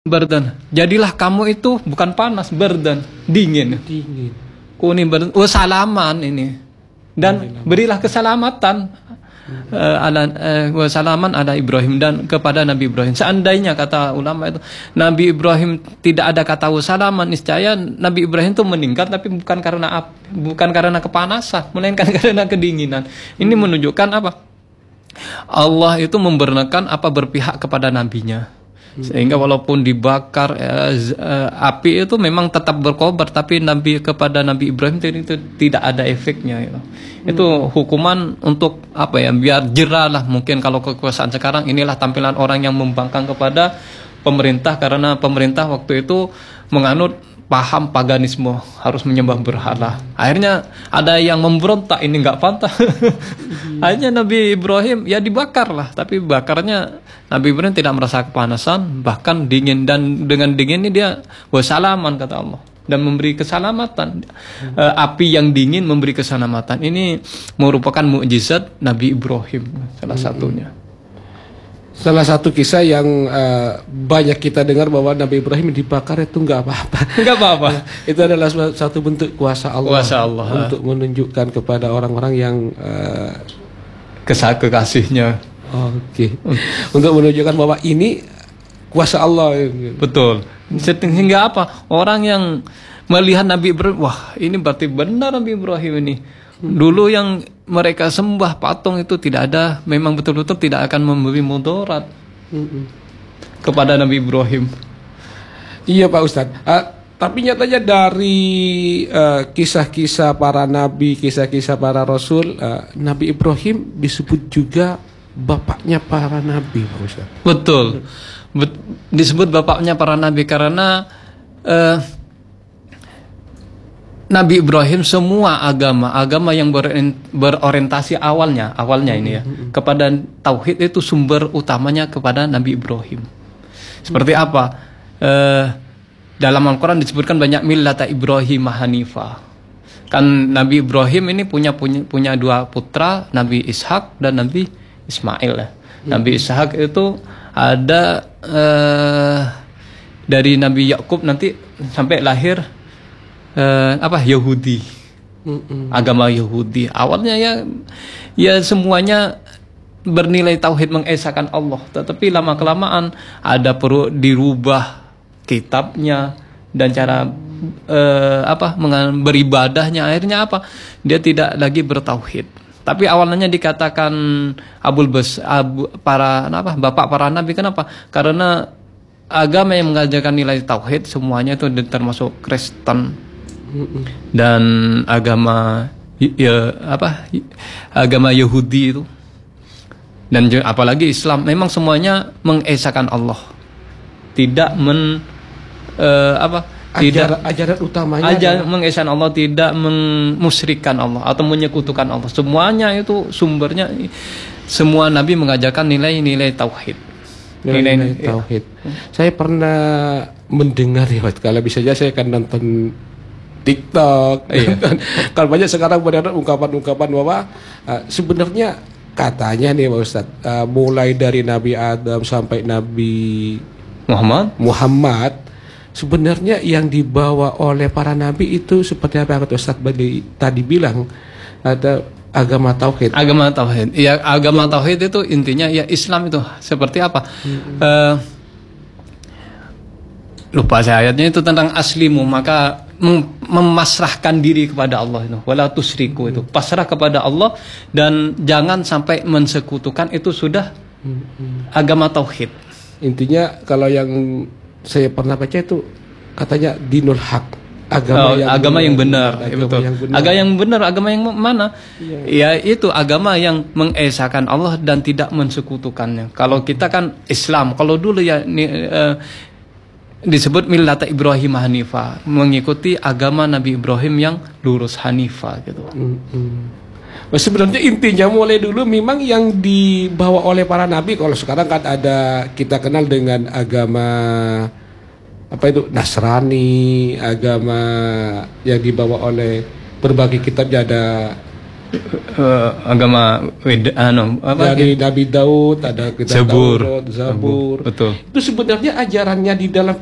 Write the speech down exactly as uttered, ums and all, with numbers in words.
Berdan. Jadilah kamu itu bukan panas, berdan, dingin. Dingin. Kuning berdan. Oh, salaman ini. Dan berilah keselamatan. Hmm. Uh, ala uh, salaman ada Ibrahim dan kepada Nabi Ibrahim. Seandainya kata ulama itu Nabi Ibrahim tidak ada kata salaman, niscaya Nabi Ibrahim itu meninggal, tapi bukan karena api, bukan karena kepanasan, melainkan karena kedinginan. Ini hmm. menunjukkan apa? Allah itu membenarkan apa berpihak kepada nabinya. Sehingga walaupun dibakar eh, eh, api itu memang tetap berkobar, tapi Nabi kepada Nabi Ibrahim itu, itu tidak ada efeknya gitu. Hmm. Itu hukuman untuk apa ya, biar jerah lah. Mungkin kalau kekuasaan sekarang inilah tampilan orang yang membangkang kepada pemerintah, karena pemerintah waktu itu menganut paham paganisme, harus menyembah berhala. Akhirnya ada yang memberontak, ini nggak pantas. Akhirnya Nabi Ibrahim ya dibakar lah, tapi bakarnya Nabi Ibrahim tidak merasa kepanasan, bahkan dingin, dan dengan dingin ini dia wassalaman kata Allah dan memberi keselamatan. Hmm. E, api yang dingin memberi keselamatan. Ini merupakan mukjizat Nabi Ibrahim salah satunya. Hmm. Salah satu kisah yang uh, banyak kita dengar bahwa Nabi Ibrahim dibakar itu nggak apa-apa. Nggak apa-apa. Itu adalah satu bentuk kuasa Allah, kuasa Allah untuk menunjukkan kepada orang-orang yang uh, kesal kekasihnya. Oke. Okay. Untuk menunjukkan bahwa ini kuasa Allah. Betul. Sehingga apa? Orang yang melihat Nabi Ibrahim, wah ini berarti benar Nabi Ibrahim ini. Dulu yang mereka sembah patung itu tidak ada, memang betul-betul tidak akan memberi mudarat mm-hmm. kepada Nabi Ibrahim. Iya Pak Ustadz. Uh, tapi nyatanya dari uh, kisah-kisah para nabi, kisah-kisah para rasul, uh, Nabi Ibrahim disebut juga bapaknya para nabi, Pak Ustadz. Betul. Bet- disebut bapaknya para nabi karena uh, Nabi Ibrahim semua agama, agama yang berorientasi awalnya, awalnya ini ya, mm-hmm. kepada tauhid itu sumber utamanya kepada Nabi Ibrahim. Seperti mm-hmm. apa? Eh, dalam Al-Quran disebutkan banyak millata Ibrahim Hanifah. Kan Nabi Ibrahim ini punya punya punya dua putra, Nabi Ishak dan Nabi Ismail ya. Mm-hmm. Nabi Ishak itu ada eh, dari Nabi Yakub nanti sampai lahir Uh, apa Yahudi, mm-mm. agama Yahudi. Awalnya ya, ya semuanya bernilai tauhid, mengesahkan Allah. Tetapi lama kelamaan ada perlu dirubah kitabnya dan cara uh, apa beribadahnya. Akhirnya apa? Dia tidak lagi bertauhid. Tapi awalnya dikatakan Abul Bas, Abu, para apa bapak para nabi. Kenapa? Karena agama yang mengajarkan nilai tauhid semuanya itu termasuk Kristen dan agama ya apa agama Yahudi itu, dan apalagi Islam, memang semuanya mengesahkan Allah, tidak men uh, apa tidak ajaran, ajaran utamanya ajaran mengesahkan Allah, tidak memusyrikan Allah atau menyekutukan Allah. Semuanya itu sumbernya, semua nabi mengajarkan nilai-nilai tauhid. Nilai-nilai tauhid. Ya. Saya pernah mendengar ya, kalau bisa aja saya akan nonton TikTok. Iya. Kalau banyak sekarang beredar ungkapan-ungkapan bahwa uh, sebenarnya katanya nih Pak Ustadz, uh, mulai dari Nabi Adam sampai Nabi Muhammad Muhammad sebenarnya yang dibawa oleh para nabi itu seperti apa kata Ustadz tadi bilang, ada agama tauhid. Agama tauhid. Ya, agama tauhid itu intinya ya Islam itu seperti apa? Hmm. Uh, lupa saya ayatnya itu tentang aslimu, maka memasrahkan diri kepada Allah itu, wala tusriku itu, pasrah kepada Allah dan jangan sampai mensekutukan, itu sudah hmm. agama tauhid. Intinya kalau yang saya pernah baca itu katanya dinul haq, agama oh, yang agama benar, yang benar, agama ya, betul. Yang benar. Agama yang benar, agama yang mana? Ya, ya itu agama yang mengesahkan Allah dan tidak mensekutukannya. Kalau kita kan Islam, kalau dulu ya ni, uh, disebut millata Ibrahim Hanifah, mengikuti agama Nabi Ibrahim yang lurus Hanifah gitu. Mm-hmm. Sebenarnya intinya mulai dulu memang yang dibawa oleh para nabi. Kalau sekarang kan ada, kita kenal dengan agama apa itu Nasrani, agama yang dibawa oleh berbagai kitab, ada eh, agama Weda, anu apa? Dari Nabi Daud ada kita Zabur. Taurat, Zabur. Betul. Itu sebenarnya ajarannya di dalam